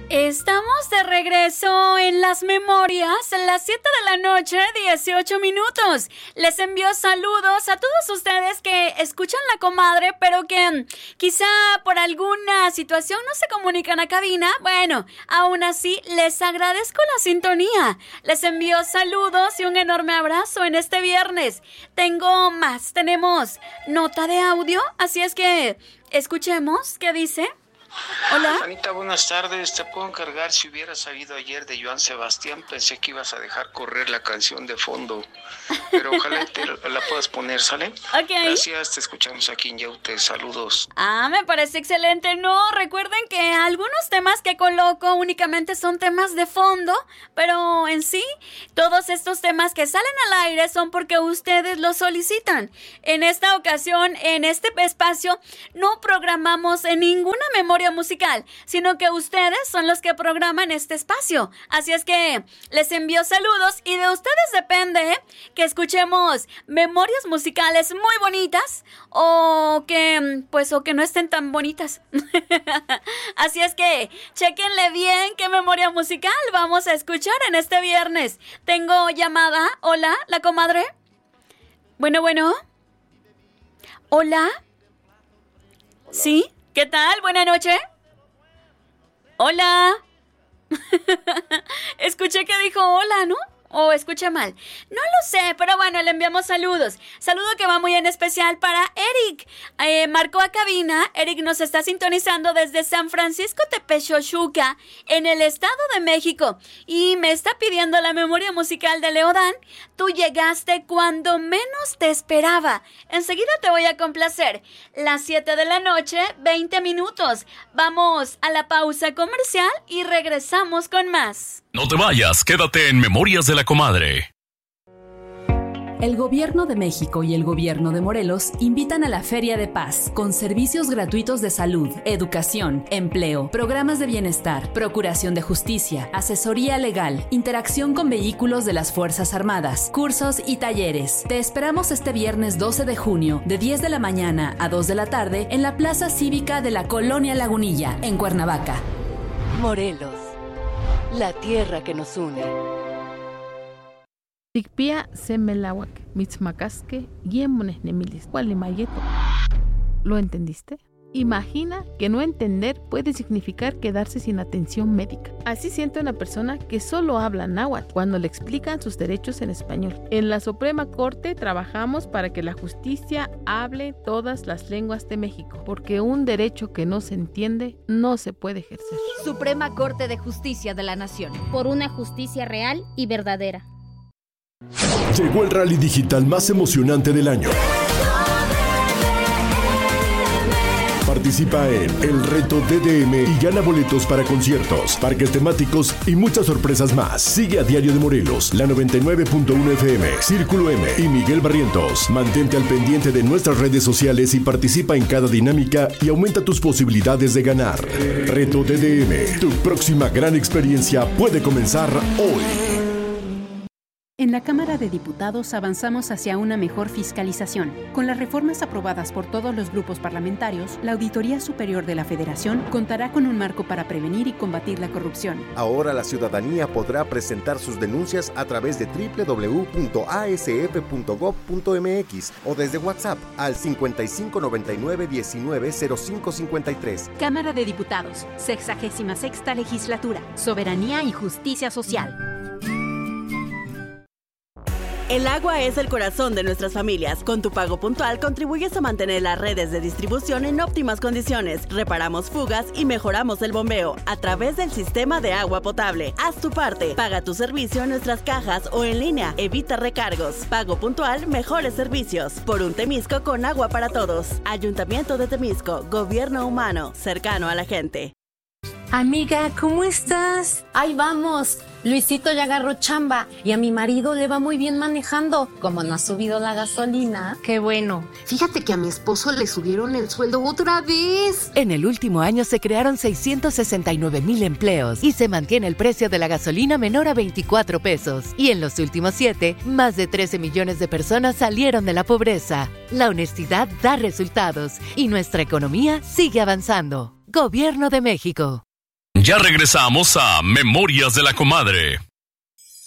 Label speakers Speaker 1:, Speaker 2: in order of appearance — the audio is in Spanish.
Speaker 1: Estamos de regreso en las memorias, a las 7 de la noche, 18 minutos. Les envío saludos a todos ustedes que escuchan La Comadre, pero que quizá por alguna situación no se comunican a cabina. Bueno, aún así, les agradezco la sintonía. Les envío saludos y un enorme abrazo en este viernes. Tenemos nota de audio, así es que escuchemos qué dice. Hola.
Speaker 2: Anita, buenas tardes. Te puedo encargar, si hubieras sabido ayer de Joan Sebastián, pensé que ibas a dejar correr la canción de fondo, pero ojalá te la puedas poner, ¿sale?
Speaker 1: Ok.
Speaker 2: Gracias, te escuchamos aquí en Yaute. Saludos.
Speaker 1: Me parece excelente. No, recuerden que algunos temas que coloco únicamente son temas de fondo, pero en sí, todos estos temas que salen al aire son porque ustedes los solicitan. En esta ocasión, en este espacio, no programamos en ninguna memoria musical, sino que ustedes son los que programan este espacio. Así es que les envío saludos y de ustedes depende que escuchemos memorias musicales muy bonitas o que no estén tan bonitas. Así es que chéquenle bien qué memoria musical vamos a escuchar en este viernes. Tengo llamada. Hola, La Comadre. Bueno. Hola. ¿Sí? ¿Qué tal? Buena noche. Hola. Escuché que dijo hola, ¿no? ¿O escuché mal? No lo sé, pero bueno, le enviamos saludos. Saludo que va muy en especial para Eric. Marcó a cabina. Eric nos está sintonizando desde San Francisco Tepechochuca, en el Estado de México. Y me está pidiendo la memoria musical de Leodán. Tú llegaste cuando menos te esperaba. Enseguida te voy a complacer. Las 7 de la noche, 20 minutos. Vamos a la pausa comercial y regresamos con más.
Speaker 3: No te vayas, quédate en Memorias de la Comadre.
Speaker 4: El Gobierno de México y el Gobierno de Morelos invitan a la Feria de Paz, con servicios gratuitos de salud, educación, empleo, programas de bienestar, procuración de justicia, asesoría legal, interacción con vehículos de las Fuerzas Armadas, cursos y talleres. Te esperamos este viernes 12 de junio, de 10 de la mañana a 2 de la tarde, en la Plaza Cívica de la Colonia Lagunilla, en Cuernavaca.
Speaker 5: Morelos, la tierra que nos une.
Speaker 6: Tikpia semelawak, mitzmacasque, yemones nemilis, cualimayeto. ¿Lo entendiste? Imagina que no entender puede significar quedarse sin atención médica. Así siente una persona que solo habla náhuatl cuando le explican sus derechos en español. En la Suprema Corte trabajamos para que la justicia hable todas las lenguas de México, porque un derecho que no se entiende no se puede ejercer.
Speaker 7: Suprema Corte de Justicia de la Nación. Por una justicia real y verdadera.
Speaker 8: Llegó el rally digital más emocionante del año. Participa en El Reto DDM y gana boletos para conciertos, parques temáticos y muchas sorpresas más. Sigue a Diario de Morelos, la 99.1 FM, Círculo M y Miguel Barrientos. Mantente al pendiente de nuestras redes sociales y participa en cada dinámica y aumenta tus posibilidades de ganar. Reto DDM, tu próxima gran experiencia puede comenzar hoy.
Speaker 9: En la Cámara de Diputados avanzamos hacia una mejor fiscalización. Con las reformas aprobadas por todos los grupos parlamentarios, la Auditoría Superior de la Federación contará con un marco para prevenir y combatir la corrupción.
Speaker 10: Ahora la ciudadanía podrá presentar sus denuncias a través de www.asf.gov.mx o desde WhatsApp al 5599-190553.
Speaker 9: Cámara de Diputados, 66ª Legislatura, Soberanía y Justicia Social.
Speaker 11: El agua es el corazón de nuestras familias. Con tu pago puntual contribuyes a mantener las redes de distribución en óptimas condiciones. Reparamos fugas y mejoramos el bombeo a través del sistema de agua potable. Haz tu parte. Paga tu servicio en nuestras cajas o en línea. Evita recargos. Pago puntual, mejores servicios. Por un Temisco con agua para todos. Ayuntamiento de Temisco. Gobierno humano. Cercano a la gente.
Speaker 12: Amiga, ¿cómo estás? Ahí vamos. Luisito ya agarró chamba y a mi marido le va muy bien manejando. Como no ha subido la gasolina.
Speaker 13: Qué bueno. Fíjate que a mi esposo le subieron el sueldo otra vez.
Speaker 14: En el último año se crearon 669,000 empleos y se mantiene el precio de la gasolina menor a 24 pesos. Y en los últimos 7, más de 13 millones de personas salieron de la pobreza. La honestidad da resultados y nuestra economía sigue avanzando. Gobierno de México.
Speaker 3: Ya regresamos a Memorias de la Comadre.